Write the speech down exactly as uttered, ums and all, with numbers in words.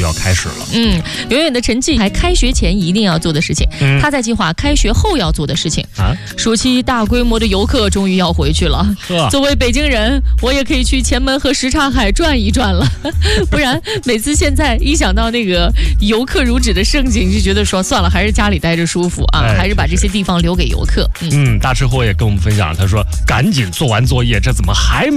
要开始了。 嗯，远远的陈记还开学前一定要做的事情，嗯、他在计划开学后要做的事情啊。暑期大规模的游客终于要回去了，作为北京人，我也可以去前门和什刹海转一转了。不然每次现在一想到那个游客如纸的盛景，就觉得说算了，还是家里待着舒服啊，哎、还是把这些地方留给游客。 嗯, 嗯，大吃货也跟我们分享了，他说赶紧做完作业，这怎么还没